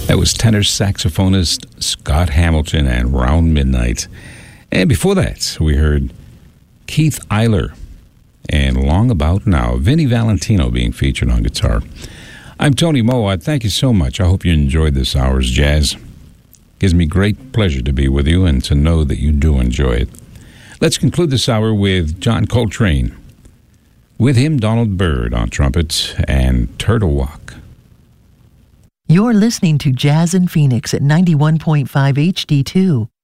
That was tenor saxophonist Scott Hamilton and Round Midnight. And before that, we heard Keith Eiler and Long About Now. Vinnie Valentino being featured on guitar. I'm Tony Moe. Thank you so much. I hope you enjoyed this hour's jazz. Gives me great pleasure to be with you and to know that you do enjoy it. Let's conclude this hour with John Coltrane. With him, Donald Byrd on trumpet and Turtle Walk. You're listening to Jazz in Phoenix at 91.5 HD2.